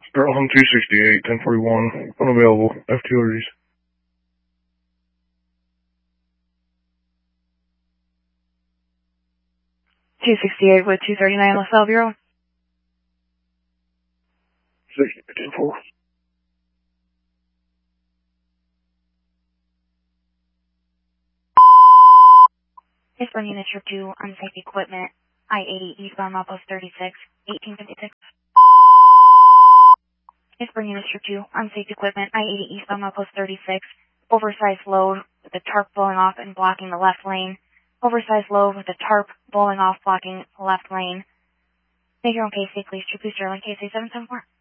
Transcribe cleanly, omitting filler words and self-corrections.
Garland 268, 1041, unavailable, F2 orders. $268 with $239 LaSalle Bureau. 10-4. Pittsburgh Unit Trip 2, unsafe equipment, I-80 eastbound Outpost 36, 1856. Pittsburgh Unit Trip 2, unsafe equipment, I-80 eastbound Outpost 36, oversized load with the tarp blowing off and blocking the left lane. Oversized load with the tarp blowing off blocking the left lane. Make your own case, please. True, please, Sterling, case 8774.